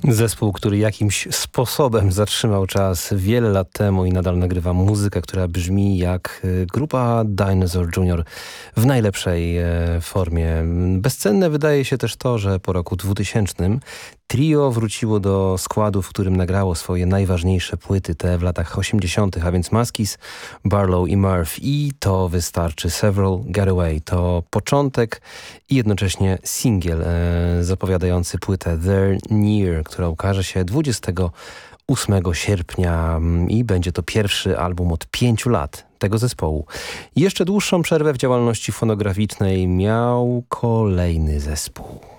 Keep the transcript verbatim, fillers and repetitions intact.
Zespół, który jakimś sposobem zatrzymał czas wiele lat temu i nadal nagrywa muzykę, która brzmi jak grupa Dinosaur junior w najlepszej formie. Bezcenne wydaje się też to, że po roku dwutysięcznym trio wróciło do składu, w którym nagrało swoje najważniejsze płyty, te w latach osiemdziesiątych, a więc Maskis, Barlow i Murph. I to wystarczy. Several Getaway to początek i jednocześnie singiel e, zapowiadający płytę They're Near, która ukaże się dwudziestego ósmego sierpnia i będzie to pierwszy album od pięciu lat tego zespołu. Jeszcze dłuższą przerwę w działalności fonograficznej miał kolejny zespół.